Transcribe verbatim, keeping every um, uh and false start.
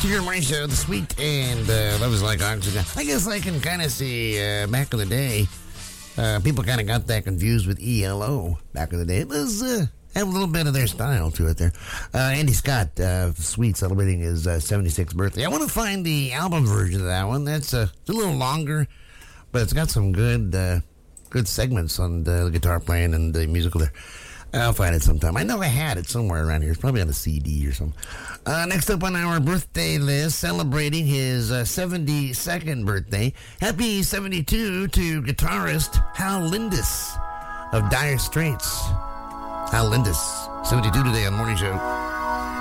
to your morning show, The Sweet and uh, Love is Like Oxygen. I guess I can kind of see uh, back in the day, uh, people kind of got that confused with E L O back in the day. It was uh, had a little bit of their style to it there. Uh, Andy Scott, uh, Sweet, celebrating his uh, seventy-sixth birthday. I want to find the album version of that one. That's uh, it's a little longer, but it's got some good uh, good segments on the guitar playing and the musical there. I'll find it sometime. I know I had it somewhere around here. It's probably on a C D or something. Uh, next up on our birthday list, celebrating his uh, seventy-second birthday. Happy seventy-two to guitarist Hal Lindis of Dire Straits. Hal Lindis, seventy-two today on Morning Show.